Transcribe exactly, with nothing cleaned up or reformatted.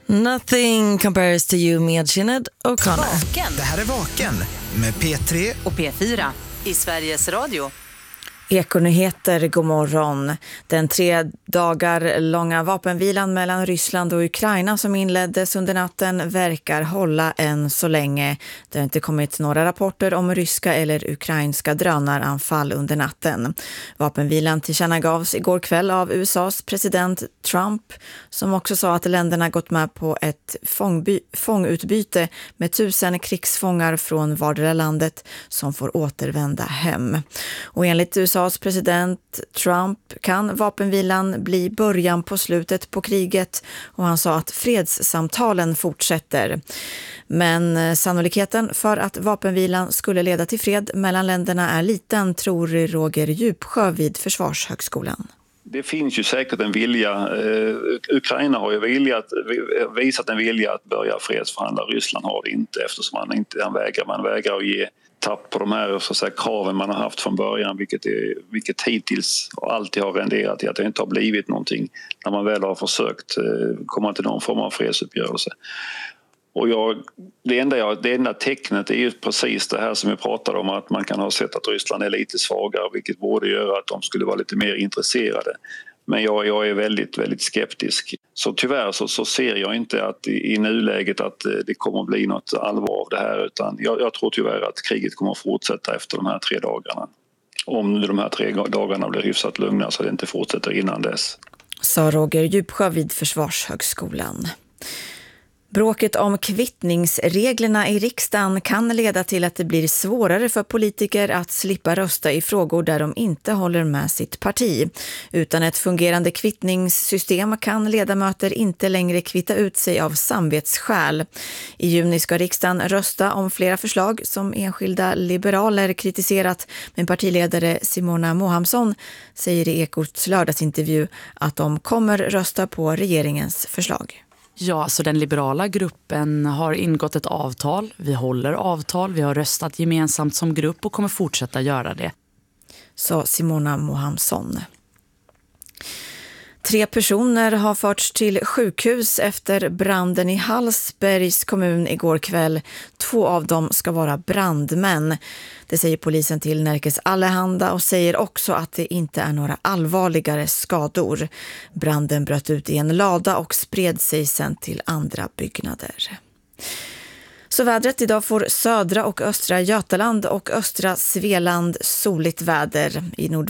Nothing compares to you med Sinéad O'Connor. Vaken. Det här är Vaken med P tre Och P fyra i Sveriges Radio. Ekonyheter, god morgon. Den tre dagar långa vapenvilan mellan Ryssland och Ukraina som inleddes under natten verkar hålla än så länge. Det har inte kommit några rapporter om ryska eller ukrainska drönaranfall under natten. Vapenvilan tillkännagavs igår kväll av U S A:s president Trump, som också sa att länderna gått med på ett fångby- fångutbyte med tusen krigsfångar från vardera landet som får återvända hem. Och enligt U S A:s president Trump kan vapenvilan bli början på slutet på kriget, och han sa att fredssamtalen fortsätter. Men sannolikheten för att vapenvilan skulle leda till fred mellan länderna är liten, tror Roger Djupsjö vid Försvarshögskolan. Det finns ju säkert en vilja. Ukraina har ju vilja att, visat en vilja att börja fredsförhandla. Ryssland har det inte, eftersom man inte han vägrar. Man vägrar att ge tapp på de här så att säga, kraven man har haft från början, vilket, är, vilket hittills alltid har renderat i att det inte har blivit någonting när man väl har försökt komma till någon form av fredsuppgörelse. Och jag, det, enda jag, det enda tecknet är ju precis det här som vi pratade om, att man kan ha sett att Ryssland är lite svagare, vilket borde göra att de skulle vara lite mer intresserade. Men jag, jag är väldigt, väldigt skeptisk. Så tyvärr så, så ser jag inte att i, i nuläget att det kommer att bli något allvar av det här, utan jag, jag tror tyvärr att kriget kommer att fortsätta efter de här tre dagarna. Om de här tre dagarna blir hyfsat lugna så det inte fortsätter innan dess. Sa Roger Djupsjö vid Försvarshögskolan. Bråket om kvittningsreglerna i riksdagen kan leda till att det blir svårare för politiker att slippa rösta i frågor där de inte håller med sitt parti. Utan ett fungerande kvittningssystem kan ledamöter inte längre kvitta ut sig av samvetsskäl. I juni ska riksdagen rösta om flera förslag som enskilda liberaler kritiserat, men partiledare Simona Mohamsson säger i Ekots lördagsintervju att de kommer rösta på regeringens förslag. Ja, så den liberala gruppen har ingått ett avtal. Vi håller avtal, vi har röstat gemensamt som grupp och kommer fortsätta göra det. Sa Simona Mohamsson. Tre personer har förts till sjukhus efter branden i Hallsbergs kommun igår kväll. Två av dem ska vara brandmän. Det säger polisen till Nerikes Allehanda och säger också att det inte är några allvarligare skador. Branden bröt ut i en lada och spred sig sen till andra byggnader. Så vädret: idag får södra och östra Götaland och östra Svealand soligt väder. I nord